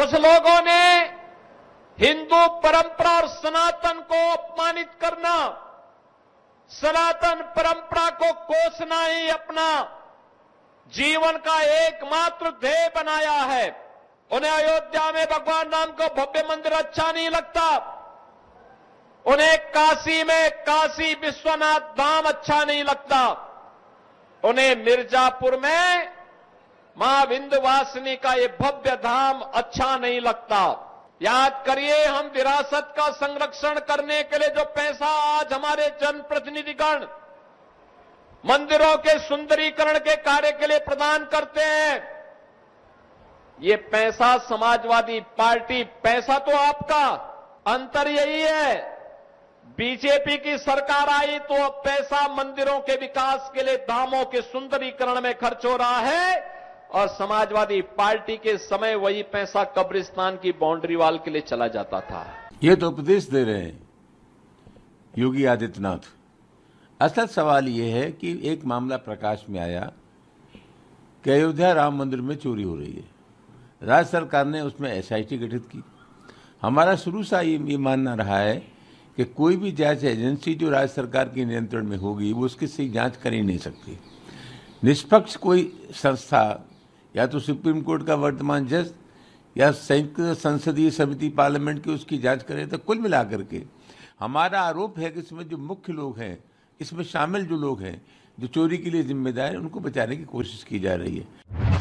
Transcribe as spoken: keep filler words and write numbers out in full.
कुछ लोगों ने हिंदू परंपरा और सनातन को अपमानित करना, सनातन परंपरा को कोसना ही अपना जीवन का एकमात्र ध्येय बनाया है। उन्हें अयोध्या में भगवान राम को भव्य मंदिर अच्छा नहीं लगता, उन्हें काशी में काशी विश्वनाथ धाम अच्छा नहीं लगता, उन्हें मिर्जापुर में मां विंध्यवासिनी का ये भव्य धाम अच्छा नहीं लगता। याद करिए, हम विरासत का संरक्षण करने के लिए जो पैसा आज हमारे जनप्रतिनिधिगण मंदिरों के सुंदरीकरण के कार्य के लिए प्रदान करते हैं, ये पैसा समाजवादी पार्टी, पैसा तो आपका, अंतर यही है, बीजेपी की सरकार आई तो अब पैसा मंदिरों के विकास के लिए, धामों के सुंदरीकरण में खर्च हो रहा है, और समाजवादी पार्टी के समय वही पैसा कब्रिस्तान की बाउंड्री वॉल के लिए चला जाता था। ये तो उपदेश दे रहे हैं योगी आदित्यनाथ। असल सवाल ये है कि एक मामला प्रकाश में आया कि अयोध्या राम मंदिर में चोरी हो रही है। राज्य सरकार ने उसमें एसआईटी गठित की। हमारा शुरू से ये, ये मानना रहा है कि कोई भी जांच एजेंसी जो राज्य सरकार के नियंत्रण में होगी वो उसकी सही जांच कर ही नहीं सकती। निष्पक्ष कोई संस्था, या तो सुप्रीम कोर्ट का वर्तमान जज या संयुक्त संसदीय समिति पार्लियामेंट की उसकी जांच करे। तो कुल मिलाकर के हमारा आरोप है कि इसमें जो मुख्य लोग हैं, इसमें शामिल जो लोग हैं जो चोरी के लिए जिम्मेदार हैं, उनको बचाने की कोशिश की जा रही है।